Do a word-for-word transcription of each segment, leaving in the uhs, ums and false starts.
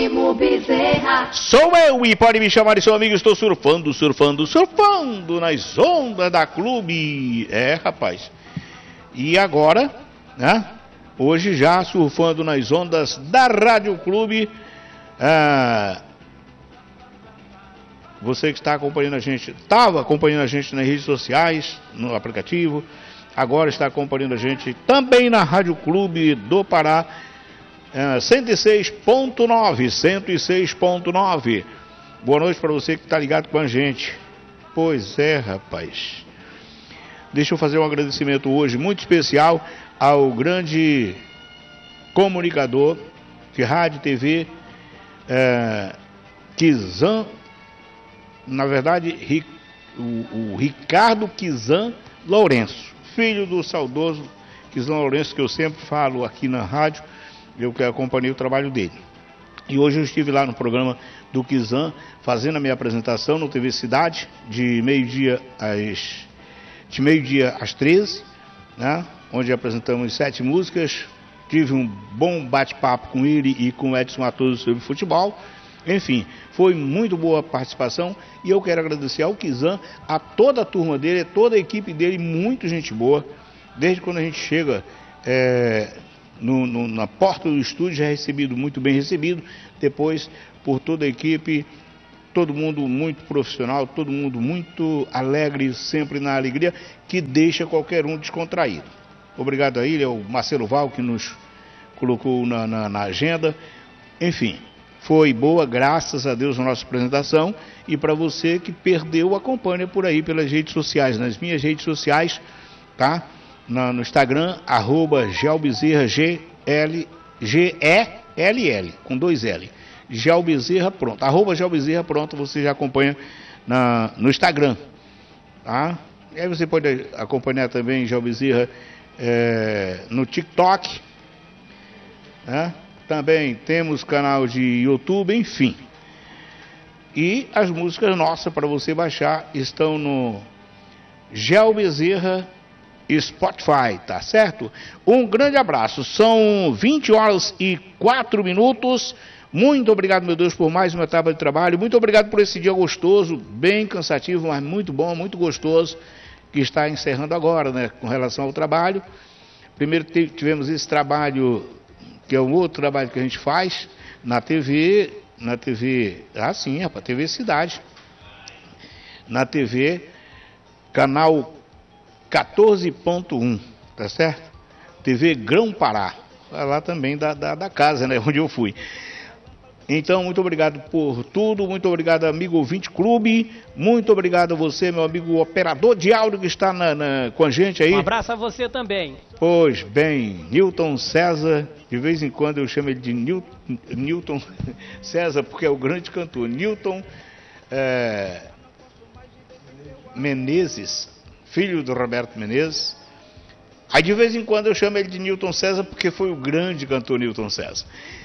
Sou eu e pode me chamar de seu amigo, estou surfando, surfando, surfando nas ondas da Clube. É, rapaz. E agora, né? Hoje já surfando nas ondas da Rádio Clube. Ah, você que está acompanhando a gente, estava acompanhando a gente nas redes sociais, no aplicativo, agora está acompanhando a gente também na Rádio Clube do Pará. Uh, cento e seis ponto nove, cento e seis ponto nove. Boa noite para você que está ligado com a gente. Pois é, rapaz. Deixa eu fazer um agradecimento hoje muito especial ao grande comunicador de rádio e T V, uh, Kizan, na verdade, o, o Ricardo Kizan Lourenço, filho do saudoso Kizan Lourenço, que eu sempre falo aqui na rádio. Eu que acompanhei o trabalho dele. E hoje eu estive lá no programa do Kizan, fazendo a minha apresentação no T V Cidade, de meio-dia às, de meio-dia às treze, né? Onde apresentamos sete músicas. Tive um bom bate-papo com ele e com o Edson Matoso sobre futebol. Enfim, foi muito boa a participação. E eu quero agradecer ao Kizan, a toda a turma dele, a toda a equipe dele, muito gente boa. Desde quando a gente chega... É... No, no, na porta do estúdio, já é recebido, muito bem recebido, depois por toda a equipe, todo mundo muito profissional, todo mundo muito alegre, sempre na alegria, que deixa qualquer um descontraído. Obrigado a ele, ao Marcelo Val, que nos colocou na, na, na agenda. Enfim, foi boa, graças a Deus, a nossa apresentação, e para você que perdeu, acompanha por aí pelas redes sociais, nas minhas redes sociais, tá? Na, no Instagram, arroba Gelbezerra, G L G E L L, com dois L. Gelbezerra, pronto. Arroba Gelbezerra, pronto, você já acompanha na, no Instagram. Tá? E aí você pode acompanhar também Gelbezerra é, no TikTok. Né? Também temos canal de YouTube, enfim. E as músicas nossas para você baixar estão no Gelbezerra Spotify, tá certo? Um grande abraço, são vinte horas e quatro minutos, muito obrigado, meu Deus, por mais uma etapa de trabalho, muito obrigado por esse dia gostoso, bem cansativo, mas muito bom, muito gostoso, que está encerrando agora, né, com relação ao trabalho. Primeiro tivemos esse trabalho, que é um outro trabalho que a gente faz, na T V, na T V, ah sim, rapaz, T V Cidade, na T V, canal quatorze ponto um, tá certo? T V Grão Pará, lá também da, da, da casa, né, onde eu fui. Então, muito obrigado por tudo, muito obrigado, amigo ouvinte clube, muito obrigado a você, meu amigo operador de áudio que está na, na, com a gente aí. Um abraço a você também. Pois bem, Newton César, de vez em quando eu chamo ele de Newton, Newton César, porque é o grande cantor, Newton é, Menezes, filho do Roberto Menezes. Aí de vez em quando eu chamo ele de Newton César, porque foi o grande cantor Newton César.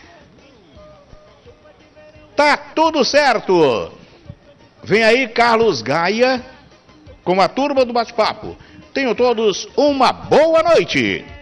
Tá tudo certo! Vem aí Carlos Gaia com a turma do bate-papo. Tenham todos uma boa noite!